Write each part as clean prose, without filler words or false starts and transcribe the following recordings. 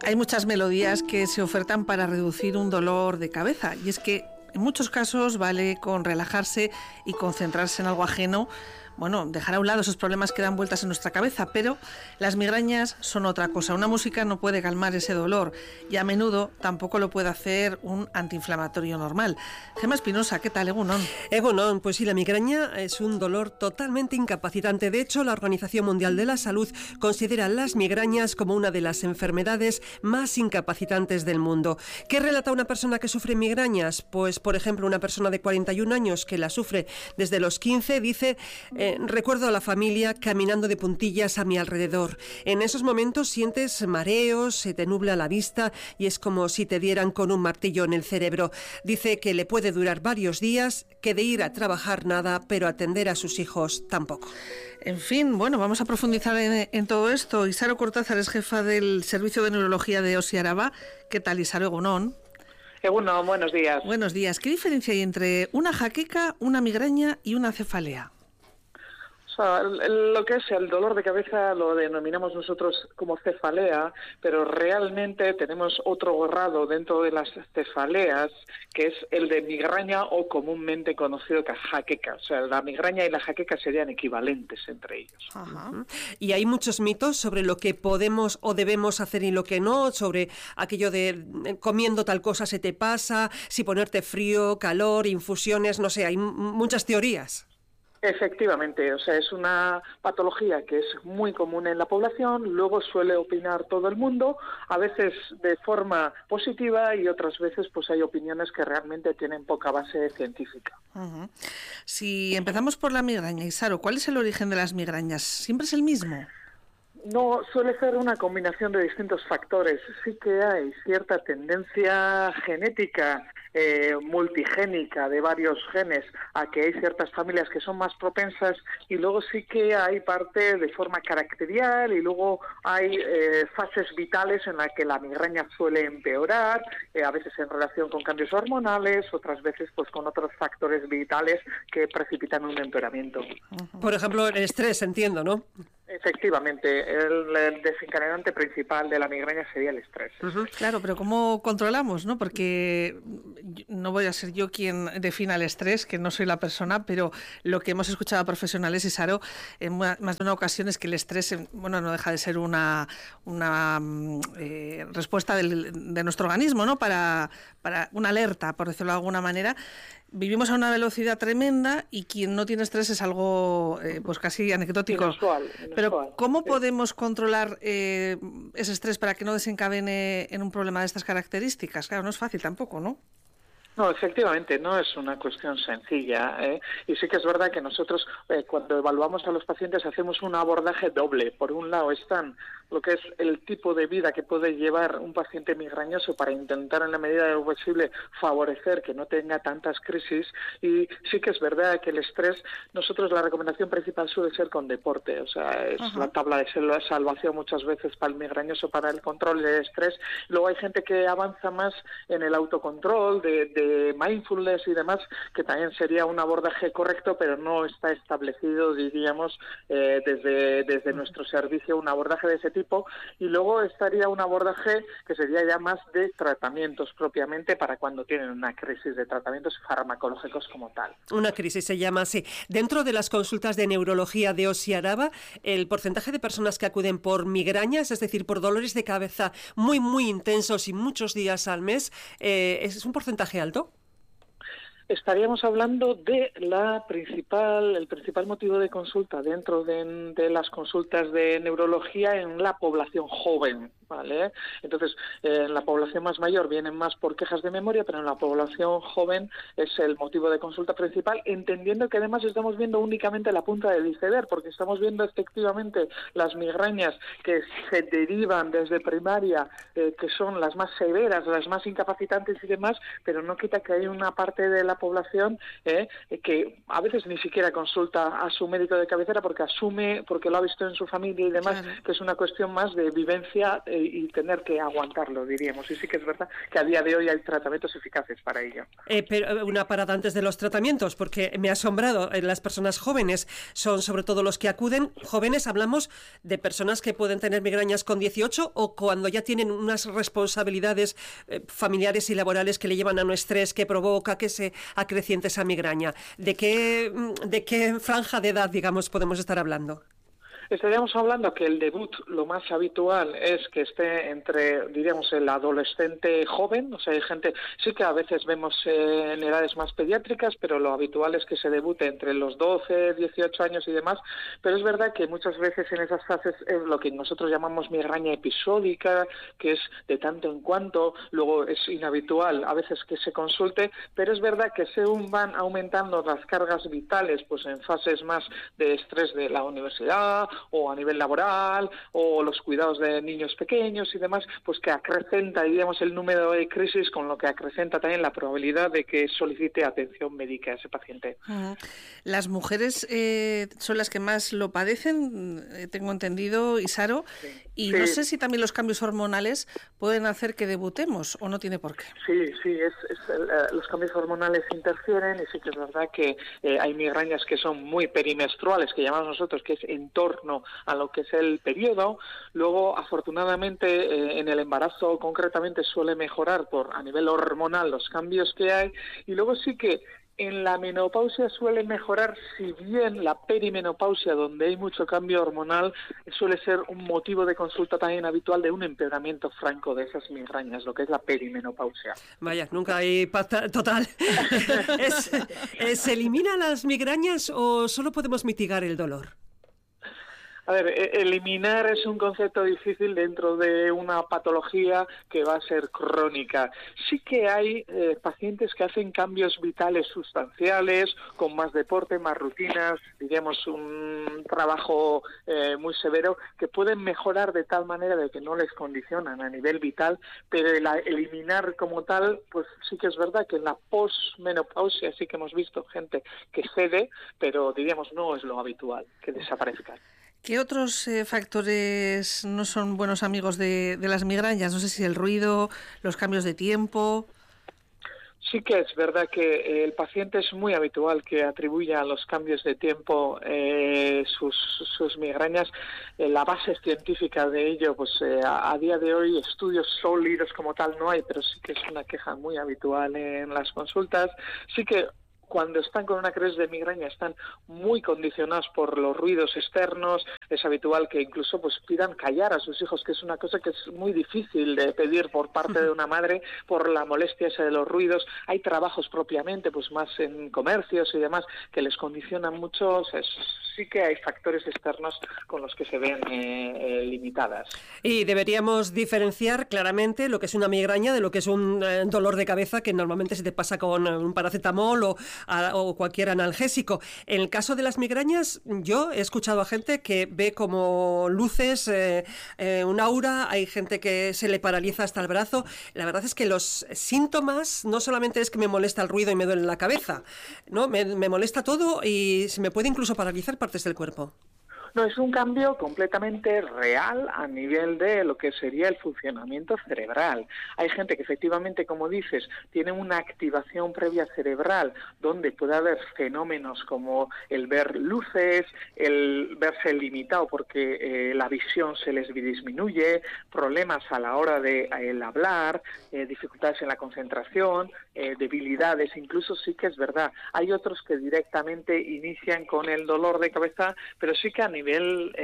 Hay muchas melodías que se ofertan para reducir un dolor de cabeza, y es que en muchos casos vale con relajarse y concentrarse en algo ajeno. Bueno, dejar a un lado esos problemas que dan vueltas en nuestra cabeza, pero las migrañas son otra cosa. Una música no puede calmar ese dolor y a menudo tampoco lo puede hacer un antiinflamatorio normal. Gemma Espinosa, ¿qué tal, Egunon? Egunon, pues sí, la migraña es un dolor totalmente incapacitante. De hecho, la Organización Mundial de la Salud considera las migrañas como una de las enfermedades más incapacitantes del mundo. ¿Qué relata una persona que sufre migrañas? Pues, por ejemplo, una persona de 41 años que la sufre desde los 15 dice... recuerdo a la familia caminando de puntillas a mi alrededor. En esos momentos sientes mareos, se te nubla la vista y es como si te dieran con un martillo en el cerebro. Dice que le puede durar varios días, que de ir a trabajar nada, pero atender a sus hijos tampoco. En fin, bueno, vamos a profundizar en todo esto. Isaro Cortázar es jefa del Servicio de Neurología de OSI Araba. ¿Qué tal, Isaro? Egunon. Egunon, buenos días. Buenos días. ¿Qué diferencia hay entre una jaqueca, una migraña y una cefalea? O sea, lo que es el dolor de cabeza lo denominamos nosotros como cefalea, pero realmente tenemos otro grado dentro de las cefaleas, que es el de migraña o comúnmente conocido como jaqueca. O sea, la migraña y la jaqueca serían equivalentes entre ellos. Ajá. Y hay muchos mitos sobre lo que podemos o debemos hacer y lo que no, sobre aquello de comiendo tal cosa se te pasa, si ponerte frío, calor, infusiones, no sé, hay muchas teorías. Efectivamente, o sea, es una patología que es muy común en la población, luego suele opinar todo el mundo, a veces de forma positiva y otras veces pues hay opiniones que realmente tienen poca base científica. Uh-huh. Si empezamos por la migraña, Isaro, ¿cuál es el origen de las migrañas? ¿Siempre es el mismo? No, suele ser una combinación de distintos factores. Sí que hay cierta tendencia genética, multigénica de varios genes, a que hay ciertas familias que son más propensas, y luego sí que hay parte de forma caracterial, y luego hay fases vitales en las que la migraña suele empeorar, a veces en relación con cambios hormonales, otras veces pues con otros factores vitales que precipitan un empeoramiento. Por ejemplo, el estrés, entiendo, ¿no? Efectivamente, el desencadenante principal de la migraña sería el estrés. Uh-huh. Claro, pero ¿cómo controlamos, no? Porque no voy a ser yo quien defina el estrés, que no soy la persona, pero lo que hemos escuchado a profesionales, Isaro, en más de una ocasión es que el estrés, bueno, no deja de ser una respuesta de nuestro organismo, ¿no? Para una alerta, por decirlo de alguna manera. Vivimos a una velocidad tremenda y quien no tiene estrés es algo pues casi anecdótico. Inusual. Pero ¿cómo podemos controlar ese estrés para que no desencadene en un problema de estas características? Claro, no es fácil tampoco, ¿no? No, efectivamente, no es una cuestión sencilla, y sí que es verdad que nosotros cuando evaluamos a los pacientes hacemos un abordaje doble. Por un lado están lo que es el tipo de vida que puede llevar un paciente migrañoso para intentar en la medida de lo posible favorecer que no tenga tantas crisis, y sí que es verdad que el estrés, nosotros la recomendación principal suele ser con deporte, o sea, es uh-huh. La tabla de salvación muchas veces para el migrañoso, para el control del estrés. Luego hay gente que avanza más en el autocontrol, de mindfulness y demás, que también sería un abordaje correcto, pero no está establecido, diríamos, desde nuestro servicio, un abordaje de ese tipo. Y luego estaría un abordaje que sería ya más de tratamientos propiamente para cuando tienen una crisis, de tratamientos farmacológicos como tal. Una crisis se llama así. Dentro de las consultas de neurología de OSI Araba, el porcentaje de personas que acuden por migrañas, es decir, por dolores de cabeza muy, muy intensos y muchos días al mes, ¿es un porcentaje alto? Estaríamos hablando de el principal motivo de consulta dentro de las consultas de neurología en la población joven, ¿vale? Entonces, en la población más mayor vienen más por quejas de memoria, pero en la población joven es el motivo de consulta principal, entendiendo que además estamos viendo únicamente la punta del iceberg, porque estamos viendo efectivamente las migrañas que se derivan desde primaria, que son las más severas, las más incapacitantes y demás, pero no quita que hay una parte de la población que a veces ni siquiera consulta a su médico de cabecera porque lo ha visto en su familia y demás, claro, que es una cuestión más de vivencia y tener que aguantarlo, diríamos. Y sí que es verdad que a día de hoy hay tratamientos eficaces para ello. Pero una parada antes de los tratamientos, porque me ha asombrado, las personas jóvenes son sobre todo los que acuden. Jóvenes, hablamos de personas que pueden tener migrañas con 18 o cuando ya tienen unas responsabilidades familiares y laborales que le llevan a un estrés que provoca que se acreciente esa migraña. ¿De qué franja de edad, digamos, podemos estar hablando? Estaríamos hablando que el debut, lo más habitual es que esté entre, diríamos, el adolescente joven, o sea, hay gente, sí que a veces vemos en edades más pediátricas, pero lo habitual es que se debute entre los 12, 18 años y demás, pero es verdad que muchas veces en esas fases es lo que nosotros llamamos migraña episódica, que es de tanto en cuanto, luego es inhabitual a veces que se consulte, pero es verdad que según van aumentando las cargas vitales, pues en fases más de estrés de la universidad, o a nivel laboral, o los cuidados de niños pequeños y demás, pues que acrecenta, digamos, el número de crisis, con lo que acrecenta también la probabilidad de que solicite atención médica a ese paciente. Las mujeres son las que más lo padecen, tengo entendido, Isaro, y no sé si también los cambios hormonales pueden hacer que debutemos, o no tiene por qué. Sí, los cambios hormonales interfieren, y sí que es verdad que hay migrañas que son muy perimenstruales, que llamamos nosotros, que es en torno a lo que es el periodo. Luego, afortunadamente, en el embarazo concretamente suele mejorar a nivel hormonal los cambios que hay, y luego sí que en la menopausia suele mejorar, si bien la perimenopausia, donde hay mucho cambio hormonal, suele ser un motivo de consulta también habitual de un empeoramiento franco de esas migrañas, lo que es la perimenopausia. Vaya, nunca hay paz total. ¿Se eliminan las migrañas o solo podemos mitigar el dolor? A ver, eliminar es un concepto difícil dentro de una patología que va a ser crónica. Sí que hay pacientes que hacen cambios vitales sustanciales, con más deporte, más rutinas, diríamos un trabajo muy severo, que pueden mejorar de tal manera de que no les condicionan a nivel vital, pero eliminar como tal, pues sí que es verdad que en la posmenopausia sí que hemos visto gente que cede, pero diríamos no es lo habitual, que desaparezcan. ¿Qué otros factores no son buenos amigos de las migrañas? No sé si el ruido, los cambios de tiempo. Sí que es verdad que el paciente es muy habitual que atribuya a los cambios de tiempo sus migrañas. La base científica de ello, pues a día de hoy estudios sólidos como tal no hay, pero sí que es una queja muy habitual en las consultas. Sí que cuando están con una crisis de migraña están muy condicionados por los ruidos externos. Es habitual que incluso pues pidan callar a sus hijos, que es una cosa que es muy difícil de pedir por parte de una madre por la molestia esa de los ruidos. Hay trabajos propiamente pues más en comercios y demás que les condicionan mucho. O sea, sí que hay factores externos con los que se ven limitadas. Y deberíamos diferenciar claramente lo que es una migraña de lo que es un dolor de cabeza que normalmente se te pasa con un paracetamol o cualquier analgésico. En el caso de las migrañas, yo he escuchado a gente que ve como luces, un aura, hay gente que se le paraliza hasta el brazo. La verdad es que los síntomas no solamente es que me molesta el ruido y me duele la cabeza, ¿no? Me molesta todo y se me puede incluso paralizar partes del cuerpo. No, es un cambio completamente real a nivel de lo que sería el funcionamiento cerebral. Hay gente que efectivamente, como dices, tiene una activación previa cerebral donde puede haber fenómenos como el ver luces, el verse limitado porque la visión se les disminuye, problemas a la hora de hablar, dificultades en la concentración, debilidades, incluso sí que es verdad. Hay otros que directamente inician con el dolor de cabeza, pero sí que a nivel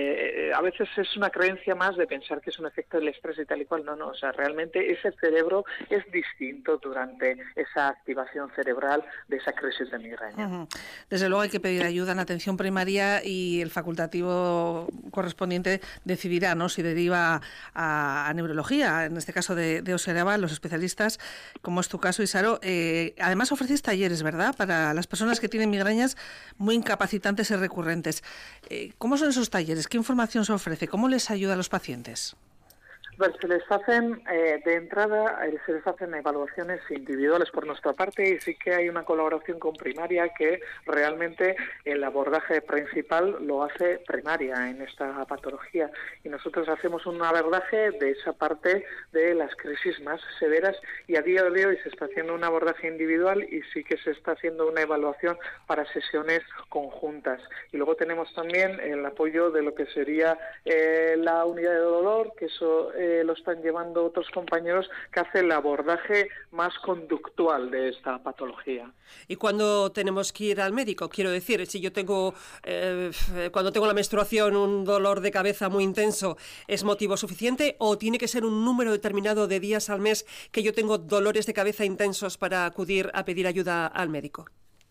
a veces es una creencia más de pensar que es un efecto del estrés y tal y cual. No, o sea, realmente ese cerebro es distinto durante esa activación cerebral de esa crisis de migraña. Desde luego hay que pedir ayuda en atención primaria y el facultativo correspondiente decidirá, ¿no?, si deriva a neurología, en este caso de Oseraba, los especialistas, como es tu caso, Isaro. Además ofrecéis talleres, ¿verdad?, para las personas que tienen migrañas muy incapacitantes y recurrentes. ¿Cómo son esos talleres? ¿Qué información se ofrece? ¿Cómo les ayuda a los pacientes? Pues se les hacen, de entrada, se les hacen evaluaciones individuales por nuestra parte y sí que hay una colaboración con primaria que realmente el abordaje principal lo hace primaria en esta patología y nosotros hacemos un abordaje de esa parte de las crisis más severas y a día de hoy se está haciendo un abordaje individual y sí que se está haciendo una evaluación para sesiones conjuntas. Y luego tenemos también el apoyo de lo que sería la unidad de dolor, que eso lo están llevando otros compañeros que hacen el abordaje más conductual de esta patología. ¿Y cuándo tenemos que ir al médico? Quiero decir, si yo tengo, cuando tengo la menstruación, un dolor de cabeza muy intenso, ¿es motivo suficiente o tiene que ser un número determinado de días al mes que yo tengo dolores de cabeza intensos para acudir a pedir ayuda al médico?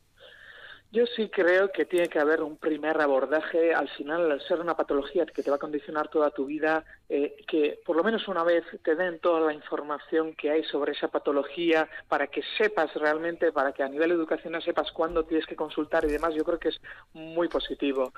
Yo sí creo que tiene que haber un primer abordaje. Al final, al ser una patología que te va a condicionar toda tu vida, que por lo menos una vez te den toda la información que hay sobre esa patología para que sepas realmente, para que a nivel educacional sepas cuándo tienes que consultar y demás, yo creo que es muy positivo.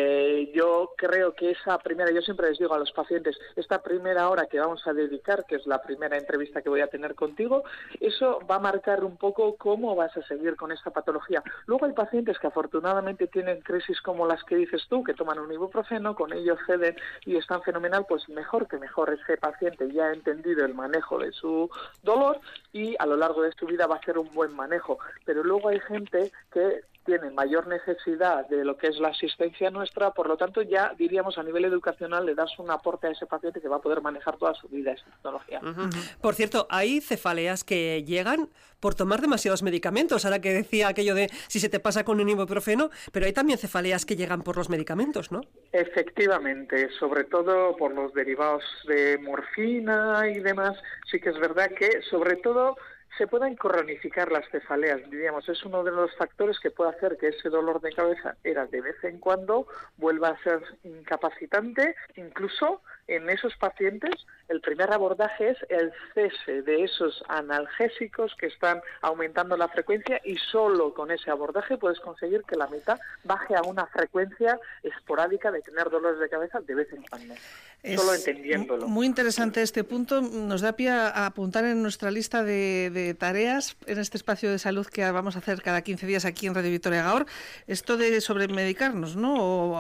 Yo creo que esa primera, yo siempre les digo a los pacientes, esta primera hora que vamos a dedicar, que es la primera entrevista que voy a tener contigo, eso va a marcar un poco cómo vas a seguir con esta patología. Luego hay pacientes que afortunadamente tienen crisis como las que dices tú, que toman un ibuprofeno, con ello ceden y están fenomenal, pues mejor que mejor ese paciente ya ha entendido el manejo de su dolor y a lo largo de su vida va a hacer un buen manejo. Pero luego hay gente que tiene mayor necesidad de lo que es la asistencia nuestra, por lo tanto ya diríamos a nivel educacional le das un aporte a ese paciente que va a poder manejar toda su vida esa patología. Por cierto, hay cefaleas que llegan por tomar demasiados medicamentos, ahora que decía aquello de si se te pasa con un ibuprofeno, pero hay también cefaleas que llegan por los medicamentos, ¿no? Efectivamente, sobre todo por los derivados de morfina y demás, sí que es verdad que sobre todo se pueden cronificar las cefaleas, diríamos, es uno de los factores que puede hacer que ese dolor de cabeza era de vez en cuando vuelva a ser incapacitante, incluso en esos pacientes el primer abordaje es el cese de esos analgésicos que están aumentando la frecuencia y solo con ese abordaje puedes conseguir que la mitad baje a una frecuencia esporádica de tener dolores de cabeza de vez en cuando. Solo entendiéndolo. Muy interesante este punto. Nos da pie a apuntar en nuestra lista de tareas en este espacio de salud que vamos a hacer cada 15 días aquí en Radio Victoria Gaor. Esto de sobremedicarnos, ¿no?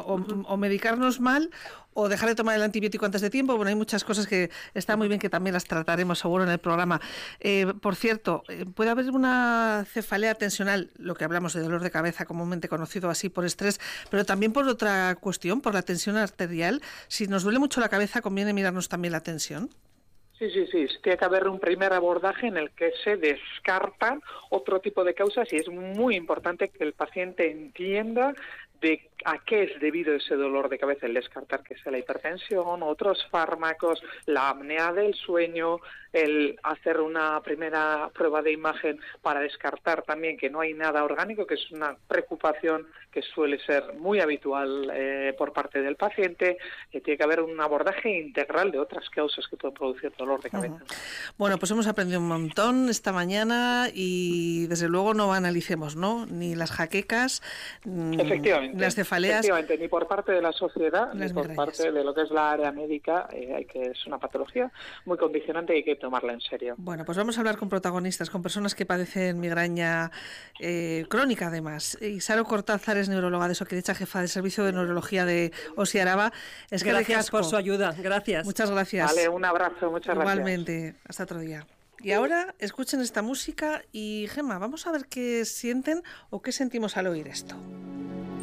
O medicarnos mal o dejar de tomar el antibiótico antes de tiempo. Bueno, hay muchas cosas que está muy bien que también las trataremos seguro en el programa. Por cierto, puede haber una cefalea tensional, lo que hablamos de dolor de cabeza comúnmente conocido así por estrés, pero también por otra cuestión, por la tensión arterial. Si nos duele mucho la cabeza, conviene mirarnos también la tensión. Sí. Tiene que haber un primer abordaje en el que se descartan otro tipo de causas y es muy importante que el paciente entienda de a qué es debido ese dolor de cabeza, el descartar que sea la hipertensión, otros fármacos, la apnea del sueño, el hacer una primera prueba de imagen para descartar también que no hay nada orgánico, que es una preocupación que suele ser muy habitual por parte del paciente, que tiene que haber un abordaje integral de otras causas que pueden producir dolor de cabeza. Bueno, pues hemos aprendido un montón esta mañana y desde luego no banalicemos, ¿no? Ni las jaquecas, Efectivamente. ni las cefaleas. Efectivamente, ni por parte de la sociedad, ni por migrañas. parte de lo que es la área médica, es una patología muy condicionante y hay que tomarla en serio. Bueno, pues vamos a hablar con protagonistas, con personas que padecen migraña crónica además. Saro Cortázar es neuróloga de Osakidetza, jefa del Servicio de Neurología de OSI Araba. Gracias por su ayuda, gracias. Muchas gracias. Vale, un abrazo, muchas gracias. Igualmente, hasta otro día. Y ahora escuchen esta música y Gemma, vamos a ver qué sienten o qué sentimos al oír esto.